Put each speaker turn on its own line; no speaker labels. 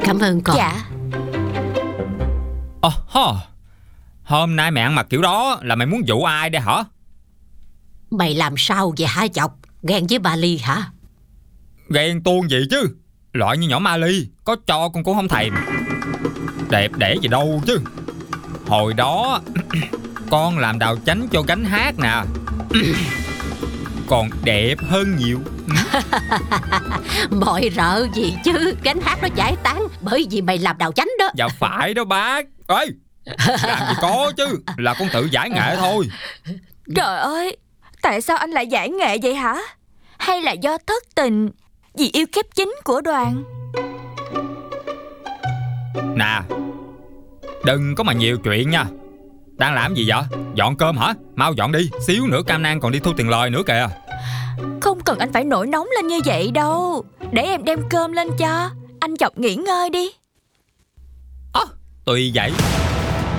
Cảm ơn con.
Dạ.
Hôm nay mày ăn mặc kiểu đó là mày muốn dụ ai đây hả?
Mày làm sao vậy hả chọc? Ghen với bà Ly hả?
Ghen tuông gì chứ. Loại như nhỏ Ma Ly có cho con cũng không thèm. Đẹp đẽ gì đâu chứ. Hồi đó con làm đào chánh cho gánh hát nè. Còn đẹp hơn nhiều.
Mọi rợ gì chứ. Gánh hát nó giải tán bởi vì mày làm đào chánh đó.
Dạ phải đó bác. Ê, làm gì có chứ. Là con tự giải nghệ thôi.
Trời ơi, tại sao anh lại giải nghệ vậy hả? Hay là do thất tình vì yêu kiếp chính của Đoàn?
Nè, đừng có mà nhiều chuyện nha. Đang làm gì vậy? Dọn cơm hả? Mau dọn đi. Xíu nữa Cam Nan còn đi thu tiền lời nữa kìa.
Không cần anh phải nổi nóng lên như vậy đâu. Để em đem cơm lên cho. Anh Chọc nghỉ ngơi đi.
Tùy vậy.